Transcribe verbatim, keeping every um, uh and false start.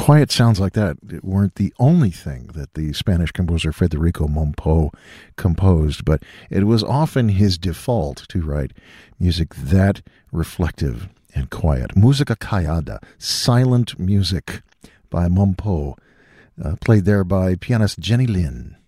quiet sounds like that weren't the only thing that the Spanish composer Federico Mompou composed, but it was often his default to write music that reflective and quiet. Música callada, silent music by Mompou, uh, played there by pianist Jenny Lin.